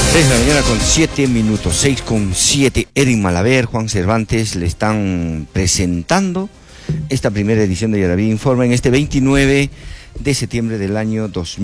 6 de la mañana con 7 minutos, 6 con 7. Edwin Malaver, Juan Cervantes le están presentando esta primera edición de Yaraví Informa en este 29 de septiembre del año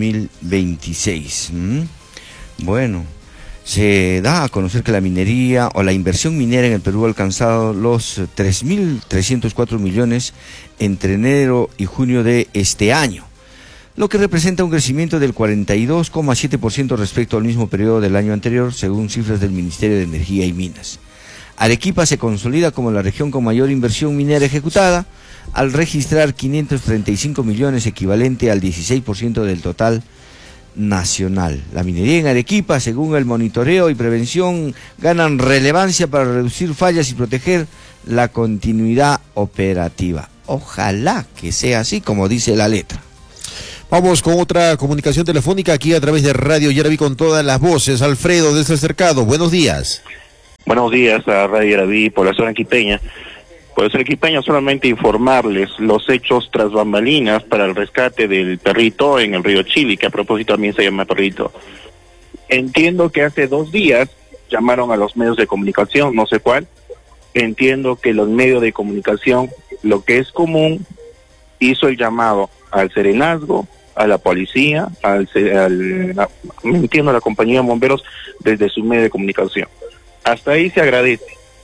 2026. Bueno, se da a conocer que la minería o la inversión minera en el Perú ha alcanzado los 3.304 millones entre enero y junio de este año, lo que representa un crecimiento del 42,7% respecto al mismo periodo del año anterior, según cifras del Ministerio de Energía y Minas. Arequipa se consolida como la región con mayor inversión minera ejecutada, al registrar 535 millones, equivalente al 16% del total nacional. La minería en Arequipa, según el monitoreo y prevención, ganan relevancia para reducir fallas y proteger la continuidad operativa. Ojalá que sea así como dice la letra. Vamos con otra comunicación telefónica aquí a través de Radio Yaraví con todas las voces. Alfredo, desde el Cercado, buenos días. Buenos días a Radio Yaraví, población arequipeña. Población arequipeña, solamente informarles los hechos tras bambalinas para el rescate del perrito en el río Chili, que a propósito también se llama perrito. Entiendo que hace 2 días llamaron a los medios de comunicación, no sé cuál. Entiendo que los medios de comunicación, lo que es común, hizo el llamado al serenazgo, a la policía, entiendo, a la compañía de bomberos desde su medio de comunicación. Hasta ahí se agradece.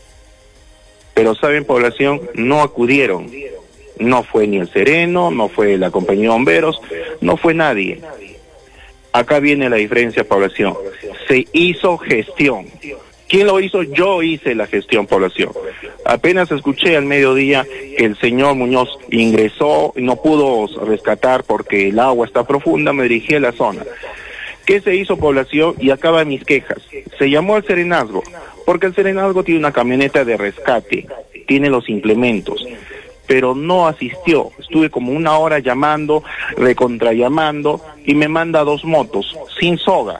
Pero saben, población, no acudieron. No fue ni el Sereno, no fue la compañía de bomberos, no fue nadie. Acá viene la diferencia, población. Se hizo gestión. ¿Quién lo hizo? Yo hice la gestión, población. Apenas escuché al mediodía que el señor Muñoz ingresó y no pudo rescatar porque el agua está profunda, me dirigí a la zona. ¿Qué se hizo, población? Y acaba mis quejas. Se llamó al serenazgo, porque el serenazgo tiene una camioneta de rescate, tiene los implementos, pero no asistió. Estuve como 1 hora llamando, recontrallamando, y me manda 2 motos, sin soga.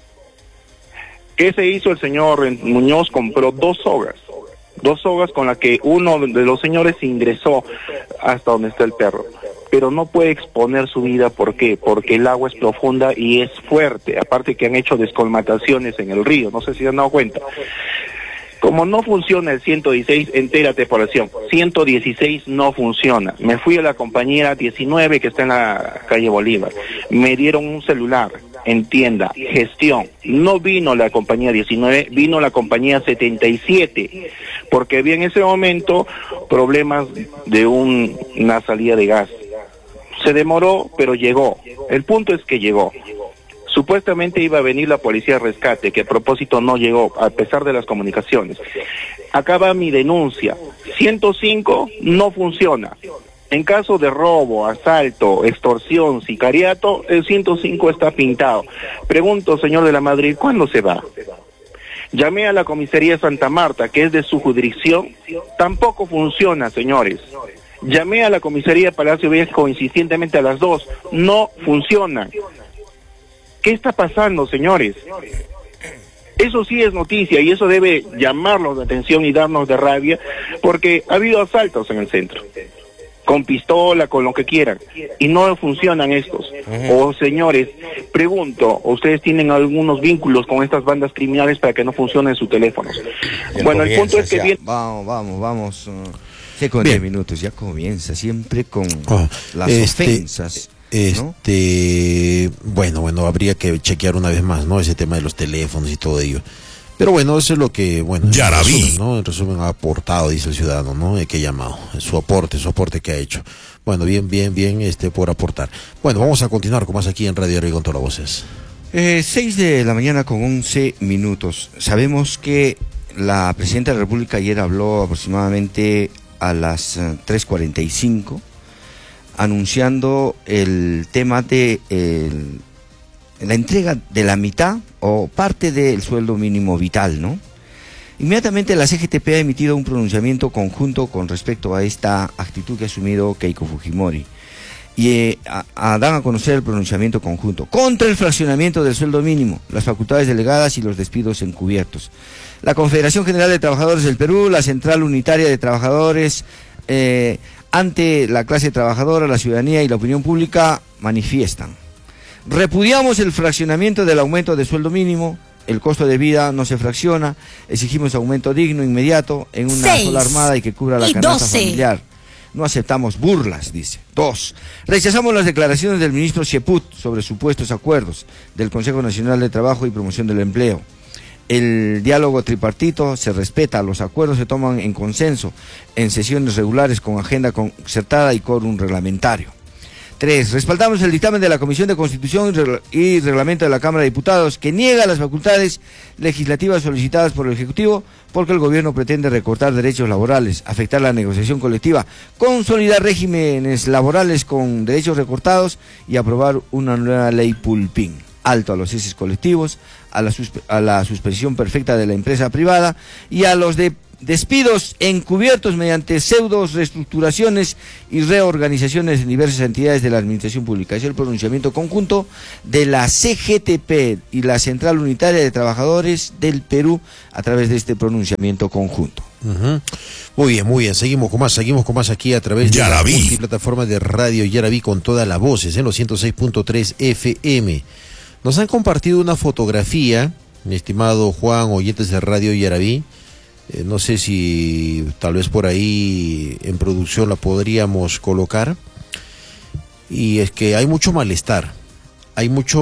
¿Qué se hizo? El señor Muñoz compró 2 sogas. 2 sogas con las que uno de los señores ingresó hasta donde está el perro. Pero no puede exponer su vida, ¿por qué? Porque el agua es profunda y es fuerte, aparte que han hecho descolmataciones en el río, no sé si se han dado cuenta. Como no funciona el 116, entérate, población, 116 no funciona. Me fui a la compañía 19 que está en la calle Bolívar, me dieron un celular, entienda, gestión. No vino la compañía 19, vino la compañía 77, porque había en ese momento problemas de una salida de gas. Se demoró, pero llegó. El punto es que llegó. Supuestamente iba a venir la policía de rescate, que a propósito no llegó, a pesar de las comunicaciones. Acaba mi denuncia. 105 no funciona. En caso de robo, asalto, extorsión, sicariato, el 105 está pintado. Pregunto, señor de la Madrid, ¿cuándo se va? Llamé a la comisaría Santa Marta, que es de su jurisdicción, tampoco funciona, señores. Llamé a la comisaría Palacio Viejo insistentemente a las 2, no funciona. ¿Qué está pasando, señores? Eso sí es noticia y eso debe llamarnos la atención y darnos de rabia, porque ha habido asaltos en el centro, con pistola, con lo que quieran, y no funcionan estos. O señores, pregunto, ¿ustedes tienen algunos vínculos con estas bandas criminales para que no funcionen sus teléfonos? Bueno, el punto es que bien... Vamos. Sí, con 10 minutos, ya comienza siempre con las ofensas. ¿No? Bueno, habría que chequear una vez más, ¿no? Ese tema de los teléfonos y todo ello. Pero bueno, eso es lo que, bueno, en resumen ha aportado, dice el ciudadano, ¿no? Que ha llamado, su aporte que ha hecho. Bueno, bien, por aportar. Bueno, vamos a continuar con más aquí en Radio Yaraví con todas las voces. 6 de la mañana con 11 minutos. Sabemos que la Presidenta de la República ayer habló aproximadamente a las 3:45, anunciando el tema de la entrega de la mitad o parte del sueldo mínimo vital, ¿no? Inmediatamente la CGTP ha emitido un pronunciamiento conjunto con respecto a esta actitud que ha asumido Keiko Fujimori. Y dan a conocer el pronunciamiento conjunto contra el fraccionamiento del sueldo mínimo, las facultades delegadas y los despidos encubiertos. La Confederación General de Trabajadores del Perú, la Central Unitaria de Trabajadores, ante la clase trabajadora, la ciudadanía y la opinión pública, manifiestan: repudiamos el fraccionamiento del aumento de sueldo mínimo, el costo de vida no se fracciona, exigimos aumento digno, inmediato, en una sola armada y que cubra la canasta familiar. No aceptamos burlas, dice. 2. Rechazamos las declaraciones del ministro Cheput sobre supuestos acuerdos del Consejo Nacional de Trabajo y Promoción del Empleo. El diálogo tripartito se respeta, los acuerdos se toman en consenso, en sesiones regulares con agenda concertada y quórum reglamentario. 3. Respaldamos el dictamen de la Comisión de Constitución y Reglamento de la Cámara de Diputados que niega las facultades legislativas solicitadas por el Ejecutivo porque el gobierno pretende recortar derechos laborales, afectar la negociación colectiva, consolidar regímenes laborales con derechos recortados y aprobar una nueva ley Pulpín. Alto a los ceses colectivos, a la suspensión perfecta de la empresa privada y a los despidos encubiertos mediante pseudos reestructuraciones y reorganizaciones en diversas entidades de la administración pública. Es el pronunciamiento conjunto de la CGTP y la Central Unitaria de Trabajadores del Perú a través de este pronunciamiento conjunto. Muy bien, seguimos con más aquí a través de la multiplataforma de Radio Yaraví con todas las voces en los 106.3 FM. Nos han compartido una fotografía, mi estimado Juan, oyentes de Radio Yaraví. No sé si tal vez por ahí en producción la podríamos colocar. Y es que hay mucho malestar, hay mucha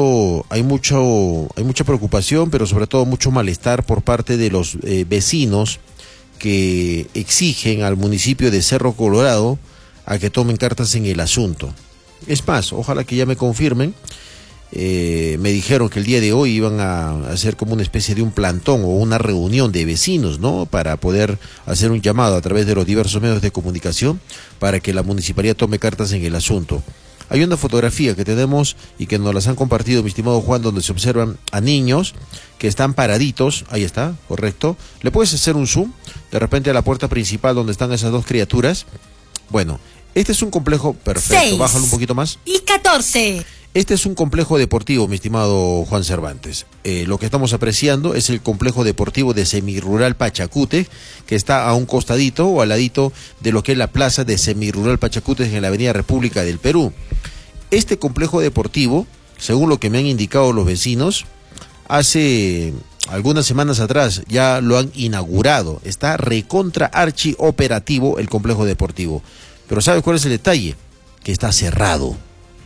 preocupación, pero sobre todo mucho malestar por parte de los vecinos que exigen al municipio de Cerro Colorado a que tomen cartas en el asunto. Es más, ojalá que ya me confirmen. Me dijeron que el día de hoy iban a hacer como una especie de un plantón o una reunión de vecinos, ¿no? Para poder hacer un llamado a través de los diversos medios de comunicación para que la municipalidad tome cartas en el asunto. Hay una fotografía que tenemos y que nos las han compartido, mi estimado Juan, donde se observan a niños que están paraditos. Ahí está, correcto. ¿Le puedes hacer un zoom? De repente a la puerta principal donde están esas dos criaturas. Bueno, este es un complejo perfecto. 6 Bájalo un poquito más. Y 14. Este es un complejo deportivo, mi estimado Juan Cervantes. Lo que estamos apreciando es el complejo deportivo de Semirural Pachacútec, que está a un costadito o al ladito de lo que es la plaza de Semirural Pachacútec en la avenida República del Perú. Este complejo deportivo, según lo que me han indicado los vecinos, hace algunas semanas atrás ya lo han inaugurado. Está recontra archi operativo el complejo deportivo. Pero ¿sabes cuál es el detalle? Que está cerrado.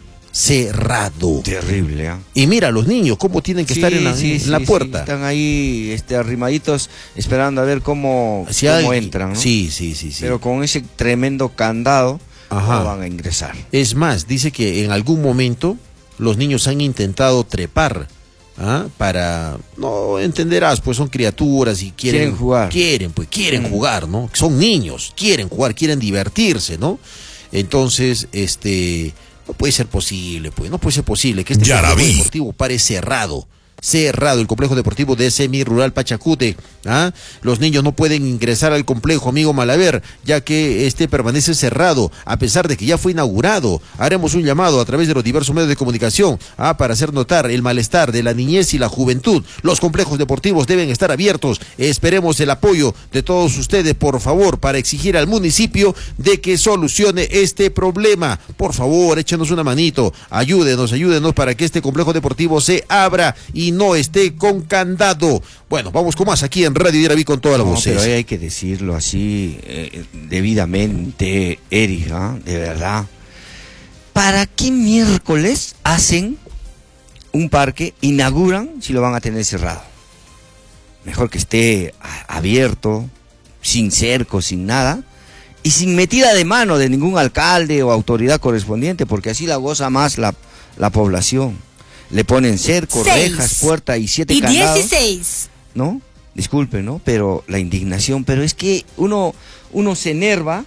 Terrible, ¿eh? Y mira, los niños, cómo tienen que estar en la puerta. Están ahí arrimaditos esperando a ver cómo entran, ¿no? Sí. Pero con ese tremendo candado no van a ingresar. Es más, dice que en algún momento los niños han intentado trepar, para, no entenderás, pues son criaturas y quieren jugar. Quieren jugar, ¿no? Son niños, quieren jugar, quieren divertirse, ¿no? Entonces, no puede ser posible, pues, no puede ser posible que este complejo deportivo pare cerrado, el complejo deportivo de Semirural Pachacútec. Los niños no pueden ingresar al complejo, amigo Malaver, ya que permanece cerrado, a pesar de que ya fue inaugurado. Haremos un llamado a través de los diversos medios de comunicación, para hacer notar el malestar de la niñez y la juventud. Los complejos deportivos deben estar abiertos. Esperemos el apoyo de todos ustedes, por favor, para exigir al municipio de que solucione este problema. Por favor, échenos una manito, ayúdenos para que este complejo deportivo se abra y no esté con candado. Bueno, vamos con más aquí en Radio Yaraví con toda la voz. Pero hay que decirlo así, debidamente, Eric, de verdad. ¿Para qué miércoles hacen un parque, inauguran, si lo van a tener cerrado? Mejor que esté abierto, sin cerco, sin nada, y sin metida de mano de ningún alcalde o autoridad correspondiente, porque así la goza más la población. Le ponen cerco, 6 rejas, puerta y 7 y candados. 16. ¿No? Disculpen, ¿no? Pero la indignación, pero es que uno se enerva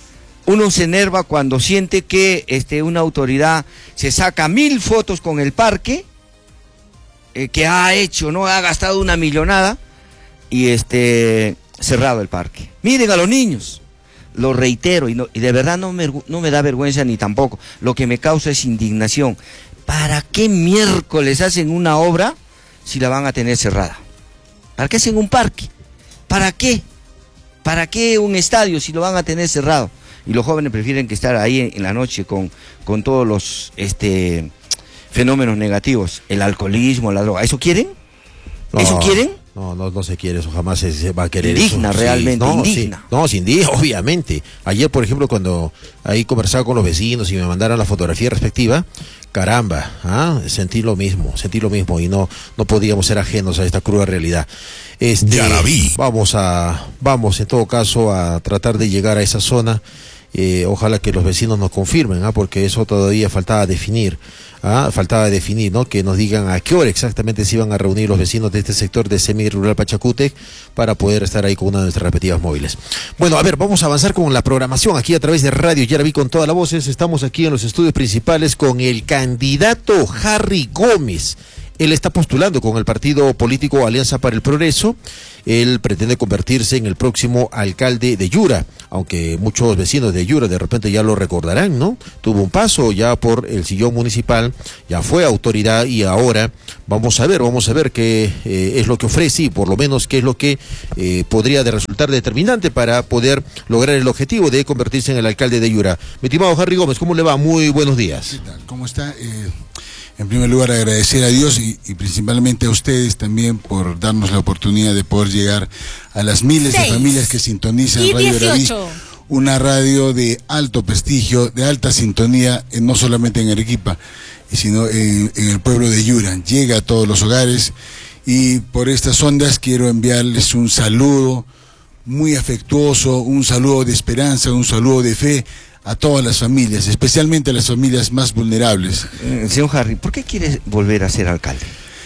cuando siente que una autoridad se saca 1000 fotos con el parque, que ha hecho, ¿no? Ha gastado una millonada y cerrado el parque. Miren a los niños. Lo reitero, y de verdad no me da vergüenza ni tampoco. Lo que me causa es indignación. ¿Para qué miércoles hacen una obra si la van a tener cerrada? ¿Para qué hacen un parque? ¿Para qué? ¿Para qué un estadio si lo van a tener cerrado? Y los jóvenes prefieren que estar ahí en la noche con todos los fenómenos negativos, el alcoholismo, la droga. ¿Eso quieren? ¿Eso quieren? No se quiere, eso jamás se va a querer. Indigna, eso. realmente, sí, indigna. Sí, no, sin duda, obviamente. Ayer, por ejemplo, cuando ahí conversaba con los vecinos y me mandaron la fotografía respectiva, caramba, sentí lo mismo y no podíamos ser ajenos a esta cruda realidad. Vamos en todo caso a tratar de llegar a esa zona. Ojalá que los vecinos nos confirmen, porque eso todavía faltaba definir, ¿no? Que nos digan a qué hora exactamente se iban a reunir los vecinos de este sector de semi-rural Pachacútec para poder estar ahí con una de nuestras respectivas móviles. Bueno, a ver, vamos a avanzar con la programación aquí a través de Radio Yaraví con todas las voces. Estamos aquí en los estudios principales con el candidato Harry Gómez. Él está postulando con el partido político Alianza para el Progreso. Él pretende convertirse en el próximo alcalde de Yura, aunque muchos vecinos de Yura de repente ya lo recordarán, ¿no? Tuvo un paso ya por el sillón municipal, ya fue autoridad y ahora vamos a ver qué es lo que ofrece y por lo menos qué es lo que podría de resultar determinante para poder lograr el objetivo de convertirse en el alcalde de Yura. Mi estimado Harry Gómez, ¿cómo le va? Muy buenos días. ¿Qué tal? ¿Cómo está? En primer lugar, agradecer a Dios y principalmente a ustedes también por darnos la oportunidad de poder llegar a las miles de familias que sintonizan Radio Yaraví, una radio de alto prestigio, de alta sintonía, no solamente en Arequipa, sino en el pueblo de Yura. Llega a todos los hogares y por estas ondas quiero enviarles un saludo muy afectuoso, un saludo de esperanza, un saludo de fe a todas las familias, especialmente a las familias más vulnerables. Señor Harry, ¿por qué quiere volver a ser alcalde?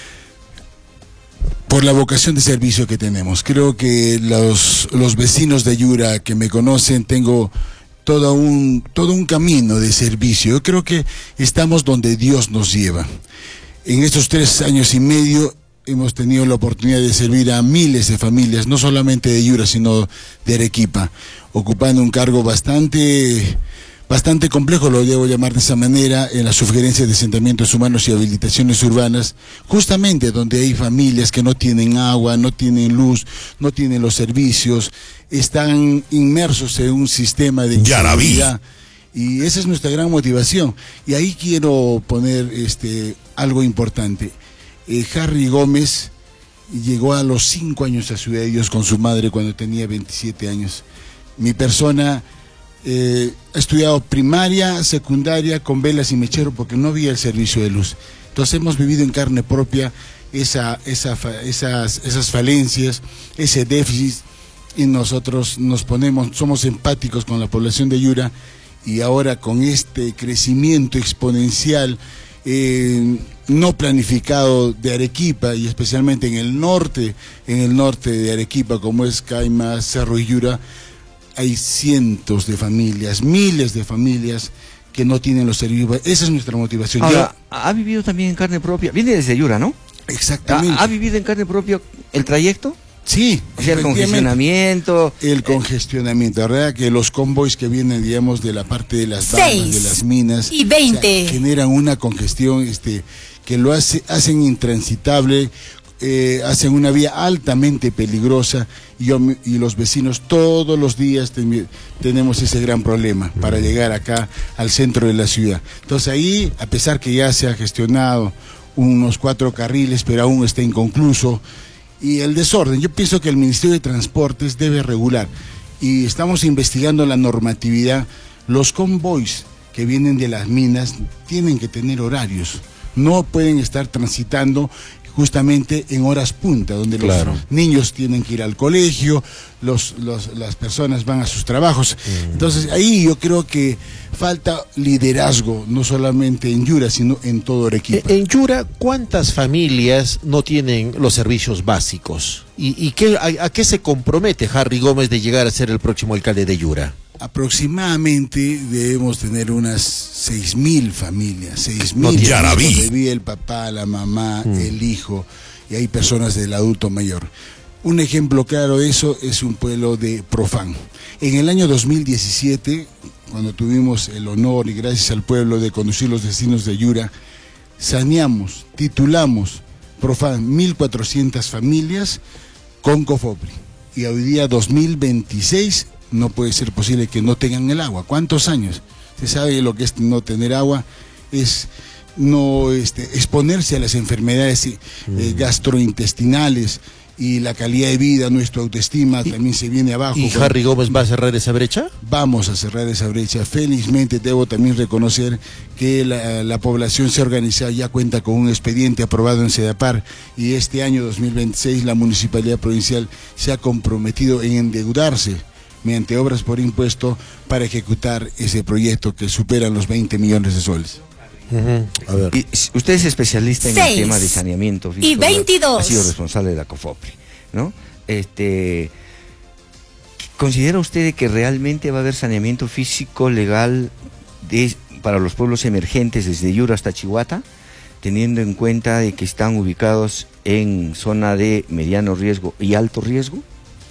Por la vocación de servicio que tenemos. Creo que los vecinos de Yura que me conocen, tengo todo un camino de servicio. Yo creo que estamos donde Dios nos lleva. En estos 3 años y medio hemos tenido la oportunidad de servir a miles de familias, no solamente de Yura, sino de Arequipa, ocupando un cargo bastante complejo, lo debo llamar de esa manera, en la sugerencia de asentamientos humanos y habilitaciones urbanas, justamente donde hay familias que no tienen agua, no tienen luz, no tienen los servicios, están inmersos en un sistema de inseguridad. Y esa es nuestra gran motivación. Y ahí quiero poner algo importante. Harry Gómez llegó a los 5 años a Ciudad de Dios con su madre cuando tenía 27 años. Mi persona ha estudiado primaria, secundaria, con velas y mechero porque no había el servicio de luz. Entonces hemos vivido en carne propia esas falencias, ese déficit, y nosotros somos empáticos con la población de Yura, y ahora con este crecimiento exponencial no planificado de Arequipa, y especialmente en el norte de Arequipa, como es Caima, Cerro y Yura, hay cientos de familias, miles de familias que no tienen los servicios. Esa es nuestra motivación. Ahora, ha vivido también en carne propia, viene desde Yura, ¿no? Exactamente. ¿Ha vivido en carne propia el trayecto? Sí, o sea, el congestionamiento. La verdad que los convoys que vienen, digamos, de la parte de las bandas, de las minas, y 20, o sea, generan una congestión que lo hacen intransitable, hacen una vía altamente peligrosa, y los vecinos todos los días tenemos ese gran problema para llegar acá al centro de la ciudad. Entonces ahí, a pesar que ya se ha gestionado unos 4 carriles, pero aún está inconcluso, y el desorden, yo pienso que el Ministerio de Transportes debe regular, y estamos investigando la normatividad. Los convoys que vienen de las minas tienen que tener horarios, no pueden estar transitando justamente en horas punta, donde los niños tienen que ir al colegio, las personas van a sus trabajos. Entonces ahí yo creo que falta liderazgo, no solamente en Yura, sino en todo Arequipa. En Yura, ¿cuántas familias no tienen los servicios básicos? ¿Y a qué se compromete Harry Gómez de llegar a ser el próximo alcalde de Yura? Aproximadamente debemos tener unas 6.000 familias, 6.000 donde vive el papá, la mamá, el hijo, y hay personas del adulto mayor. Un ejemplo claro de eso es un pueblo de Profán. En el año 2017, cuando tuvimos el honor y gracias al pueblo de conducir los destinos de Yura, saneamos, titulamos Profán 1.400 familias con COFOPRI. Y hoy día 2026 no puede ser posible que no tengan el agua. ¿Cuántos años? Se sabe lo que es no tener agua, es no exponerse a las enfermedades gastrointestinales, y la calidad de vida, nuestra autoestima también se viene abajo. ¿Y Harry Gómez va a cerrar esa brecha? Vamos a cerrar esa brecha. Felizmente debo también reconocer que la población se ha organizado, ya cuenta con un expediente aprobado en Sedapar, y este año 2026 la Municipalidad Provincial se ha comprometido en endeudarse mediante obras por impuesto para ejecutar ese proyecto que superan los 20 millones de soles. A ver. Y usted es especialista en el tema de saneamiento físico, y 22. Ha sido responsable de la COFOPRI, ¿no? ¿Considera usted que realmente va a haber saneamiento físico legal para los pueblos emergentes desde Yura hasta Chihuahua, teniendo en cuenta de que están ubicados en zona de mediano riesgo y alto riesgo?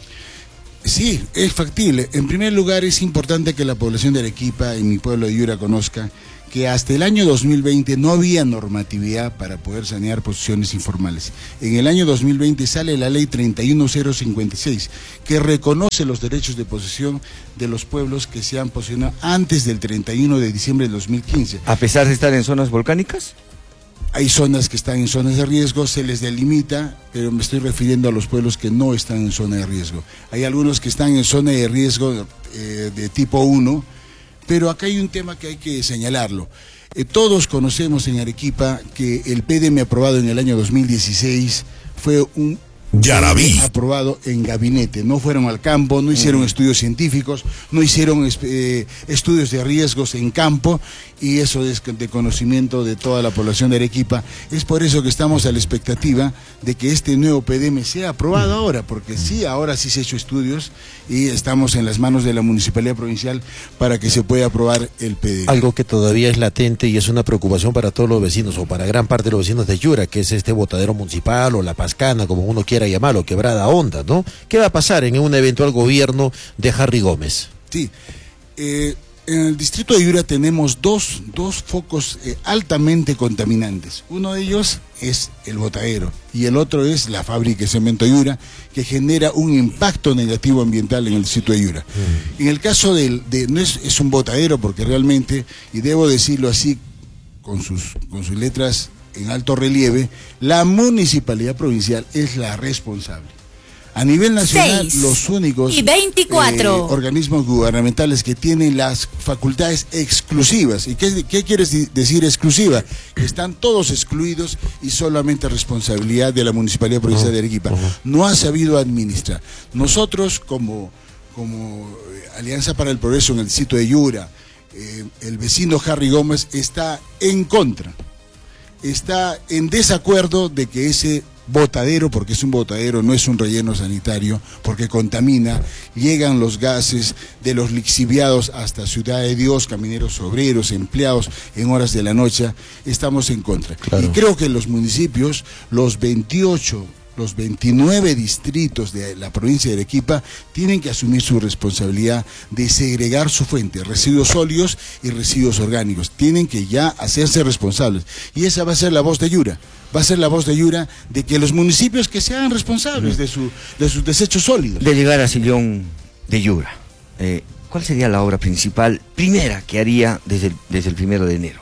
Sí, es factible. En primer lugar, es importante que la población de Arequipa y mi pueblo de Yura conozca que hasta el año 2020 no había normatividad para poder sanear posiciones informales. En el año 2020 sale la ley 31056, que reconoce los derechos de posesión de los pueblos que se han posesionado antes del 31 de diciembre del 2015. ¿A pesar de estar en zonas volcánicas? Hay zonas que están en zonas de riesgo, se les delimita, pero me estoy refiriendo a los pueblos que no están en zona de riesgo. Hay algunos que están en zona de riesgo de tipo 1, pero acá hay un tema que hay que señalarlo. Todos conocemos en Arequipa que el PDM aprobado en el año 2016 fue un Yaraví aprobado en gabinete. No fueron al campo, no hicieron estudios científicos, no hicieron estudios de riesgos en campo, y eso es de conocimiento de toda la población de Arequipa. Es por eso que estamos a la expectativa de que este nuevo PDM sea aprobado ahora, porque sí, ahora sí se ha hecho estudios y estamos en las manos de la Municipalidad Provincial para que se pueda aprobar el PDM. Algo que todavía es latente y es una preocupación para todos los vecinos, o para gran parte de los vecinos de Yura, que es este botadero municipal o la Pascana, como uno quiera llamarlo, Quebrada Honda, ¿no? ¿Qué va a pasar en un eventual gobierno de Harry Gómez? Sí, en el distrito de Yura tenemos dos focos altamente contaminantes. Uno de ellos es el botadero y el otro es la fábrica de cemento Yura, que genera un impacto negativo ambiental en el distrito de Yura. En el caso no es un botadero, porque realmente, y debo decirlo así con sus letras en alto relieve, la Municipalidad Provincial es la responsable. A nivel nacional, 6 los únicos y 24 organismos gubernamentales que tienen las facultades exclusivas. ¿Y qué quiere decir exclusiva? Que están todos excluidos y solamente responsabilidad de la Municipalidad Provincial de Arequipa. No ha sabido administrar. Nosotros, como Alianza para el Progreso en el distrito de Yura, el vecino Harry Gómez está en contra. Está en desacuerdo de que ese botadero, porque es un botadero, no es un relleno sanitario, porque contamina, llegan los gases de los lixiviados hasta Ciudad de Dios, camineros obreros, empleados en horas de la noche. Estamos en contra. Claro. Y creo que los municipios, los 29 distritos de la provincia de Arequipa tienen que asumir su responsabilidad de segregar su fuente, residuos sólidos y residuos orgánicos. Tienen que ya hacerse responsables. Y esa va a ser la voz de Yura. Va a ser la voz de Yura, de que los municipios que se hagan responsables de sus desechos sólidos. De llegar a Sillón de Yura, ¿cuál sería la obra principal, primera, que haría desde el 1 de enero?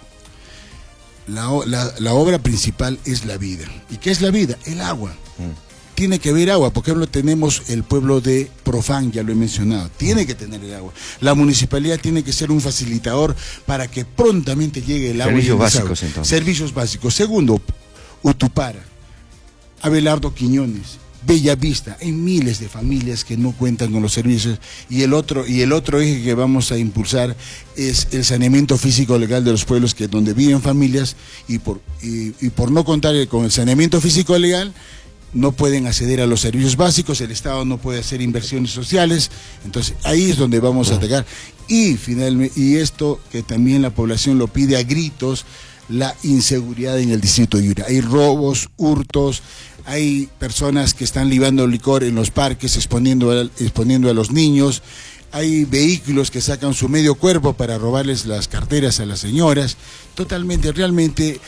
La obra principal es la vida. ¿Y qué es la vida? El agua. Tiene que haber agua. Por ejemplo, tenemos el pueblo de Profán, ya lo he mencionado. Tiene que tener el agua. La municipalidad tiene que ser un facilitador para que prontamente llegue el agua. Servicios básicos, entonces. Servicios básicos. Segundo, Utupara, Abelardo Quiñones, Bellavista. Hay miles de familias que no cuentan con los servicios, y el otro eje que vamos a impulsar es el saneamiento físico legal de los pueblos donde viven familias, y por no contar con el saneamiento físico legal no pueden acceder a los servicios básicos, el Estado no puede hacer inversiones sociales. Entonces ahí es donde vamos a atacar, y finalmente, y esto que también la población lo pide a gritos, la inseguridad en el distrito de Yura. Hay robos, hurtos, hay personas que están libando licor en los parques, exponiendo a los niños, hay vehículos que sacan su medio cuerpo para robarles las carteras a las señoras. Realmente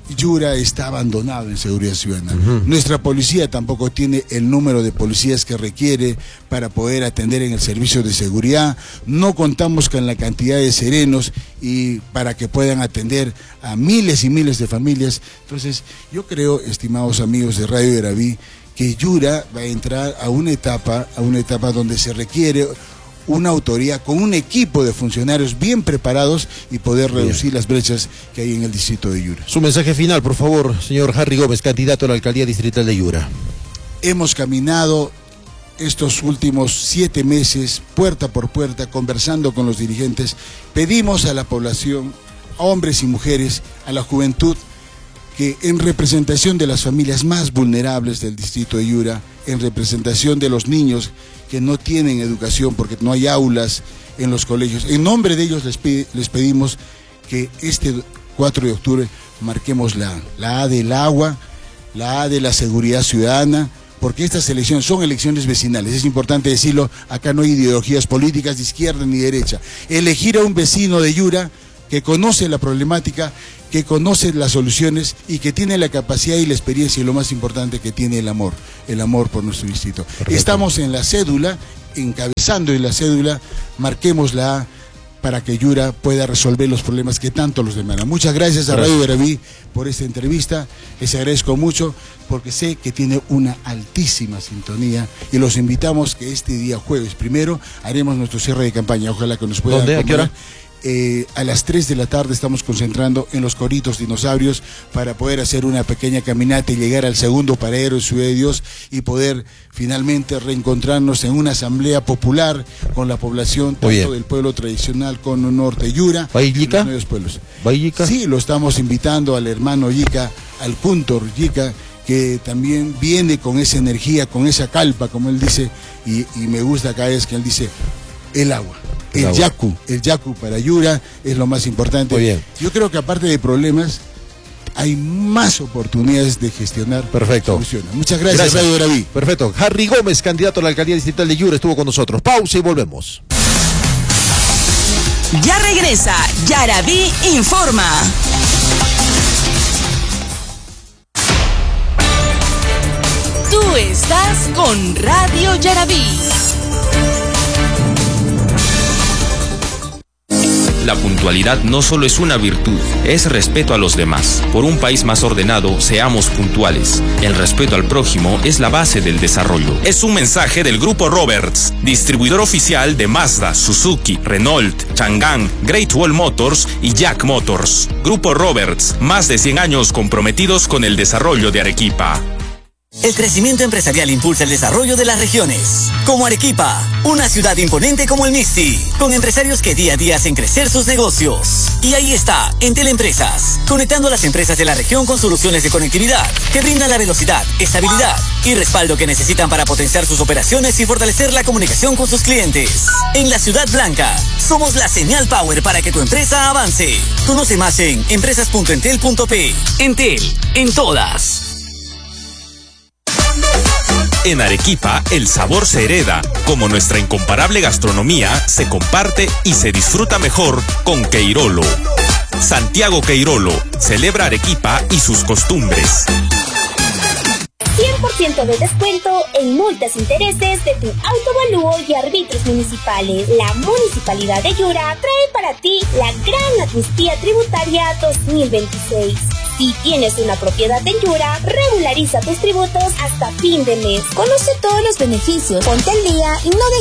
Yura está abandonado en seguridad ciudadana. Nuestra policía tampoco tiene el número de policías que requiere para poder atender en el servicio de seguridad. No contamos con la cantidad de serenos y para que puedan atender a miles y miles de familias. Entonces, yo creo, estimados amigos de Radio Yaraví, que Yura va a entrar a una etapa donde se requiere una autoridad con un equipo de funcionarios bien preparados y poder reducir las brechas que hay en el distrito de Yura. Su mensaje final, por favor, señor Harry Gómez, candidato a la alcaldía distrital de Yura. Hemos caminado estos últimos 7 meses, puerta por puerta, conversando con los dirigentes. Pedimos a la población, a hombres y mujeres, a la juventud, que en representación de las familias más vulnerables del distrito de Yura, en representación de los niños que no tienen educación porque no hay aulas en los colegios, en nombre de ellos les pedimos que este 4 de octubre marquemos la A del agua, la A de la seguridad ciudadana, porque estas elecciones son elecciones vecinales, es importante decirlo, acá no hay ideologías políticas de izquierda ni derecha. Elegir a un vecino de Yura que conoce la problemática, que conoce las soluciones y que tiene la capacidad y la experiencia y lo más importante, que tiene el amor por nuestro distrito. Perfecto. Estamos en la cédula, encabezando en la cédula, marquemos la A para que Yura pueda resolver los problemas que tanto los demandan. Muchas gracias a Radio Yaraví por esta entrevista, les agradezco mucho porque sé que tiene una altísima sintonía y los invitamos que este día jueves 1 haremos nuestro cierre de campaña, ojalá que nos puedan ¿Dónde? ¿A qué hora? A las 3 de la tarde estamos concentrando en los Coritos Dinosaurios para poder hacer una pequeña caminata y llegar al segundo paradero de Ciudad de Dios y poder finalmente reencontrarnos en una asamblea popular con la población, tanto del pueblo tradicional como norte Yura, y los nuevos pueblos. ¿Vallica? Sí, lo estamos invitando al hermano Yica, al Puntor Yica, que también viene con esa energía, con esa calpa, como él dice, y me gusta cada vez que él dice el agua. El yacu para Yura es lo más importante. Muy bien. Yo creo que aparte de problemas, hay más oportunidades de gestionar. Perfecto. Soluciones. Muchas gracias, Radio Yaraví. Perfecto. Harry Gómez, candidato a la alcaldía distrital de Yura, estuvo con nosotros. Pausa y volvemos. Ya regresa Yaraví Informa. Tú estás con Radio Yaraví. La puntualidad no solo es una virtud, es respeto a los demás. Por un país más ordenado, seamos puntuales. El respeto al prójimo es la base del desarrollo. Es un mensaje del Grupo Roberts, distribuidor oficial de Mazda, Suzuki, Renault, Chang'an, Great Wall Motors y Jack Motors. Grupo Roberts, más de 100 años comprometidos con el desarrollo de Arequipa. El crecimiento empresarial impulsa el desarrollo de las regiones. Como Arequipa, una ciudad imponente como el Misti, con empresarios que día a día hacen crecer sus negocios. Y ahí está, Entel Empresas, conectando a las empresas de la región con soluciones de conectividad que brindan la velocidad, estabilidad y respaldo que necesitan para potenciar sus operaciones y fortalecer la comunicación con sus clientes. En la Ciudad Blanca, somos la señal power para que tu empresa avance. Conoce más en empresas.entel.p. Entel, en todas. En Arequipa, el sabor se hereda, como nuestra incomparable gastronomía se comparte y se disfruta mejor con Queirolo. Santiago Queirolo celebra Arequipa y sus costumbres. 100% de descuento en multas e intereses de tu autoavalúo y árbitros municipales. La Municipalidad de Yura trae para ti la Gran Amnistía Tributaria 2026. Si tienes una propiedad en Yura, regulariza tus tributos hasta fin de mes. Conoce todos los beneficios, ponte al día y no